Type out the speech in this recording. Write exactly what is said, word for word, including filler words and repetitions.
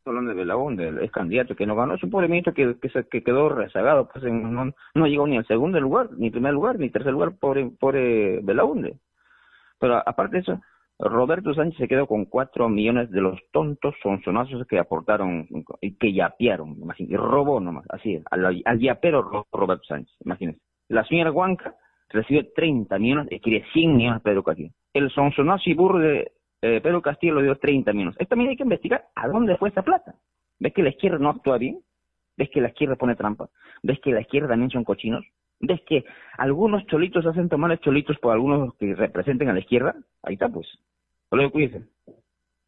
hablando de Belaúnde, el ex candidato que no ganó, es un pobre ministro que, que, se, que quedó rezagado, pues en- no, no llegó ni al segundo lugar, ni primer lugar, ni tercer lugar, pobre, pobre Belaúnde. Pero aparte de eso, Roberto Sánchez se quedó con cuatro millones de los tontos sonzonazos que aportaron y que yapearon, imagínate, y robó nomás, así, al, al yapero robó Roberto Sánchez, imagínense. La señora Huanca recibió treinta millones y quiere cien millones Pedro Castillo. El sonzonazo y burro de eh, Pedro Castillo lo dio treinta millones. Esto también hay que investigar a dónde fue esa plata. ¿Ves que la izquierda no actúa bien? ¿Ves que la izquierda pone trampa? ¿Ves que la izquierda también son cochinos? ¿Ves que algunos cholitos hacen tomar cholitos por algunos que representen a la izquierda? Ahí está, pues. Solo cuídense.